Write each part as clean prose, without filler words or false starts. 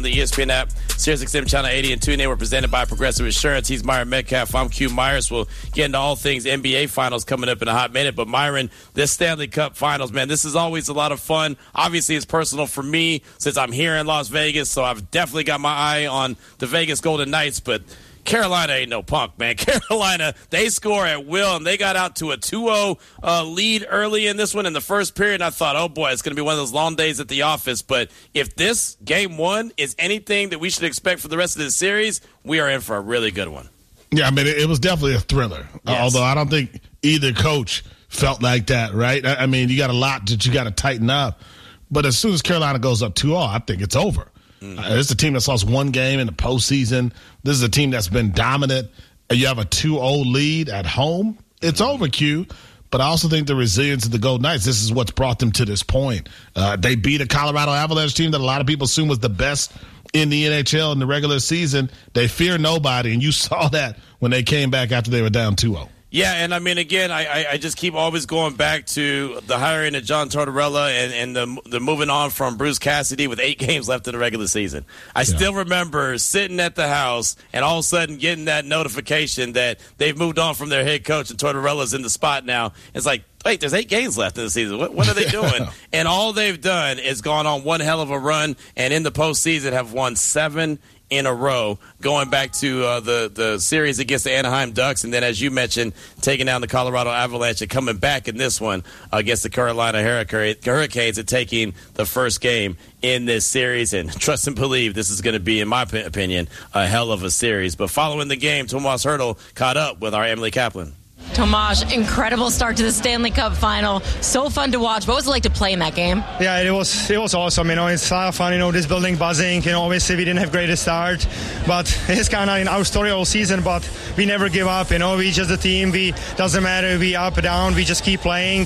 The ESPN app, SiriusXM Channel 80 and TuneIn were presented by Progressive Insurance. He's Myron Metcalf. I'm Q Myers. We'll get into all things NBA Finals coming up in a hot minute. But Myron, this Stanley Cup Finals, man, this is always a lot of fun. Obviously, it's personal for me since I'm here in Las Vegas, so I've definitely got my eye on the Vegas Golden Knights. But Carolina ain't no punk, man. Carolina, they score at will, and they got out to a 2-0 lead early in this one in the first period. And I thought, oh, boy, it's going to be one of those long days at the office. But if this game one is anything that we should expect for the rest of the series, we are in for a really good one. Yeah, I mean, it was definitely a thriller, yes. Although I don't think either coach felt like that, right? I mean, you got a lot that you got to tighten up. But as soon as Carolina goes up 2-0, I think it's over. This is a team that's lost one game in the postseason. This is a team that's been dominant. You have a 2-0 lead at home. It's over, Q. But I also think the resilience of the Golden Knights, this is what's brought them to this point. They beat a Colorado Avalanche team that a lot of people assume was the best in the NHL in the regular season. They fear nobody, and you saw that when they came back after they were down 2-0. Yeah, and I mean, again, I just keep always going back to the hiring of John Tortorella and the moving on from Bruce Cassidy with 8 games left in the regular season. I still remember sitting at the house and all of a sudden getting that notification that they've moved on from their head coach and Tortorella's in the spot now. It's like, wait, there's 8 games left in the season. What are they doing? And all they've done is gone on one hell of a run, and in the postseason have won 7 in a row, going back to the series against the Anaheim Ducks, and then, as you mentioned, taking down the Colorado Avalanche and coming back in this one against the Carolina Hurricanes and taking the first game in this series. And trust and believe this is going to be, in my opinion, a hell of a series. But following the game, Tomas Hertl caught up with our Emily Kaplan. Tomas, incredible start to the Stanley Cup final. So fun to watch. What was it like to play in that game? Yeah, it was awesome. It's a lot of fun, this building buzzing. Obviously we didn't have greatest start, but it's kind of in our story all season, but we never give up. We just a team. Doesn't matter. We up or down. We just keep playing,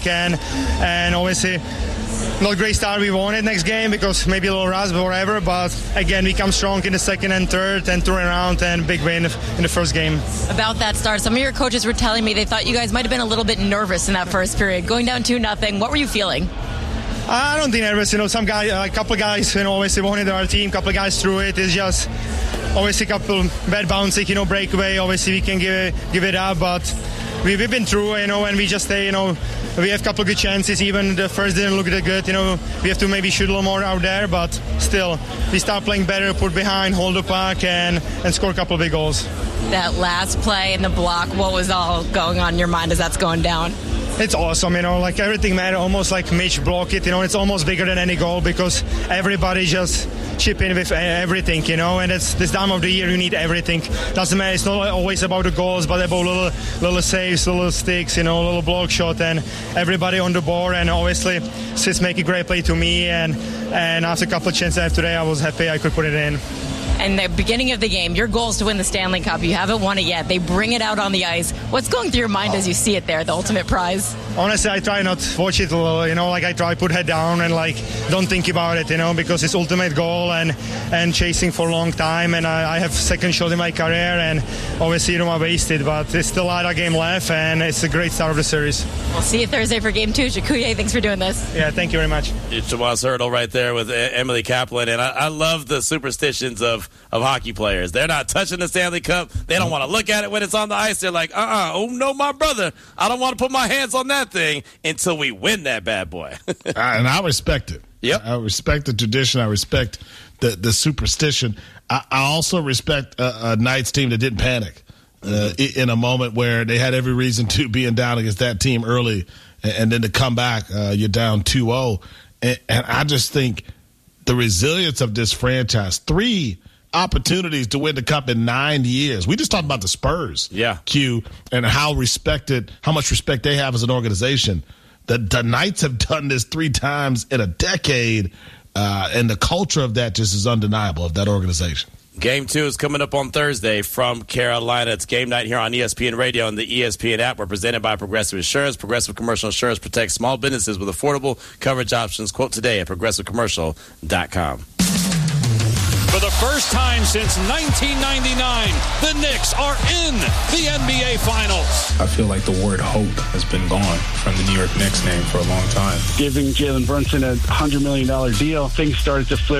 and obviously not great start we wanted next game because maybe a little rust or whatever, but again we come strong in the second and third and turn around and big win in the first game. About that start, some of your coaches were telling me they thought you guys might have been a little bit nervous in that first period, going down 2-0. What were you feeling? I don't think nervous. Some guys, a couple of guys, obviously wanted our team. A couple of guys threw it. It's just obviously a couple bad bounces, breakaway. Obviously we can give it up, but we've been through, and we just stay, we have a couple of good chances. Even the first didn't look that good, we have to maybe shoot a little more out there, but still, we start playing better, put behind, hold the puck, and score a couple of big goals. That last play in the block, what was all going on in your mind as that's going down? It's awesome, like everything matters, almost like Mitch blocked it, it's almost bigger than any goal because everybody just chip in with everything, and it's this time of the year you need everything. Doesn't matter, it's not always about the goals, but about little saves, little sticks, little block shot, and everybody on the board, and obviously Sis make a great play to me, and after a couple of chances I have today, I was happy I could put it in. And the beginning of the game, your goal is to win the Stanley Cup. You haven't won it yet. They bring it out on the ice. What's going through your mind as you see it there, the ultimate prize? Honestly, I try not to watch it, I try to put head down and don't think about it, because it's ultimate goal and chasing for a long time, and I have second shot in my career, and obviously I wasted, but there's still a lot of game left, and it's a great start of the series. We'll see you Thursday for game 2. Jakuye, thanks for doing this. Yeah, thank you very much. It's Tomas Hertl right there with Emily Kaplan, and I love the superstitions of hockey players. They're not touching the Stanley Cup. They don't want to look at it when it's on the ice. They're like, oh no, my brother, I don't want to put my hands on that thing until we win that bad boy. And I respect it. Yep. I respect the tradition. I respect the superstition. I also respect a Knights team that didn't panic in a moment where they had every reason to being down against that team early, and then to come back, you're down 2-0. And I just think the resilience of this franchise, 3 opportunities to win the cup in 9 years. We just talked about the Spurs, Q, and how much respect they have as an organization. The Knights have done this 3 times in a decade, and the culture of that just is undeniable, of that organization. Game 2 is coming up on Thursday from Carolina. It's game night here on ESPN Radio and the ESPN app. We're presented by Progressive Insurance. Progressive Commercial Insurance protects small businesses with affordable coverage options. Quote today at progressivecommercial.com. For the first time since 1999, the Knicks are in the NBA Finals. I feel like the word hope has been gone from the New York Knicks name for a long time. Giving Jalen Brunson a $100 million deal, things started to flip